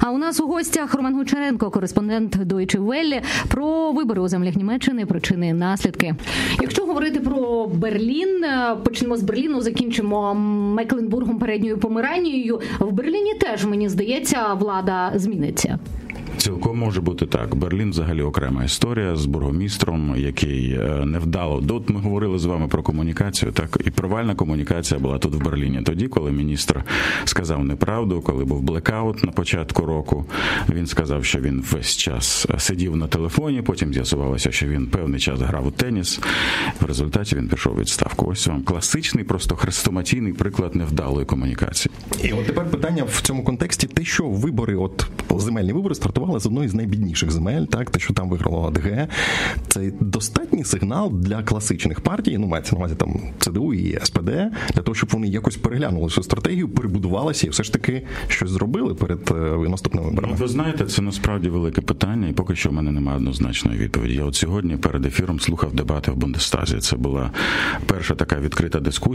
А у нас у гостях Роман Гончаренко, кореспондент Deutsche Welle, про вибори у землях Німеччини, причини і наслідки. Якщо говорити про Берлін, почнемо з Берліну, закінчимо Мекленбургом, Передньою Померанією. В Берліні теж, мені здається, влада зміниться. Цілком може бути так. Берлін взагалі окрема історія з бургомістром, який невдало. От ми говорили з вами про комунікацію, так? І провальна комунікація була тут в Берліні. Тоді, коли міністр сказав неправду, коли був блекаут на початку року, він сказав, що він весь час сидів на телефоні, потім з'ясувалося, що він певний час грав у теніс. В результаті він пішов у відставку. Ось вам класичний, просто хрестоматійний приклад невдалої комунікації. І от тепер питання в цьому контексті, те, що вибори, земельні вибори стартували з одної з найбідніших земель, так, те, що там виграло ОДГ, це достатній сигнал для класичних партій, мається на увазі там ЦДУ і СПД, для того, щоб вони якось переглянули свою стратегію, перебудувалися і все ж таки щось зробили перед наступними виборами. Ви знаєте, це насправді велике питання, і поки що в мене немає однозначної відповіді. Я от сьогодні перед ефіром слухав дебати в Бундестазі. Це була перша така відкрита дискусія